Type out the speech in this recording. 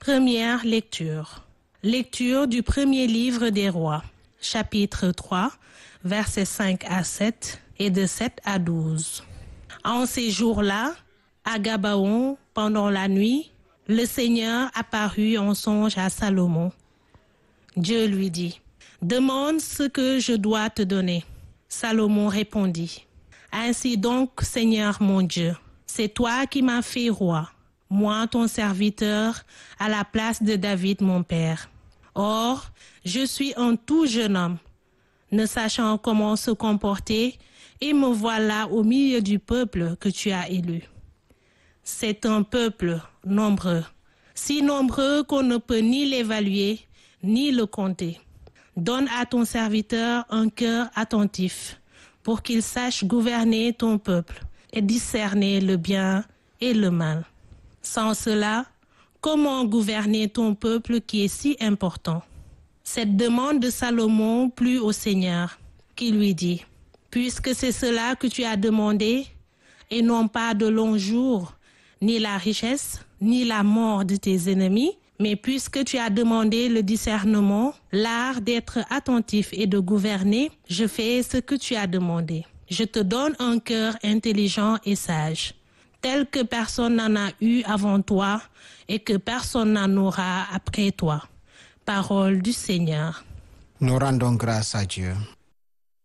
Première lecture. Lecture du premier livre des rois, chapitre 3, versets 5 à 7 et de 7 à 12. En ces jours-là, à Gabaon, pendant la nuit, le Seigneur apparut en songe à Salomon. Dieu lui dit, « Demande ce que je dois te donner. » Salomon répondit, « Ainsi donc, Seigneur mon Dieu, c'est toi qui m'as fait roi, moi ton serviteur, à la place de David mon père. Or, je suis un tout jeune homme, ne sachant comment se comporter, et me voilà au milieu du peuple que tu as élu. C'est un peuple nombreux, si nombreux qu'on ne peut ni l'évaluer, ni le compter. Donne à ton serviteur un cœur attentif, pour qu'il sache gouverner ton peuple et discerner le bien et le mal. Sans cela, comment gouverner ton peuple qui est si important? » Cette demande de Salomon plut au Seigneur, qui lui dit, « Puisque c'est cela que tu as demandé, et non pas de longs jours, ni la richesse, ni la mort de tes ennemis, mais puisque tu as demandé le discernement, l'art d'être attentif et de gouverner, je fais ce que tu as demandé. Je te donne un cœur intelligent et sage, tel que personne n'en a eu avant toi et que personne n'en aura après toi. » Parole du Seigneur. Nous rendons grâce à Dieu.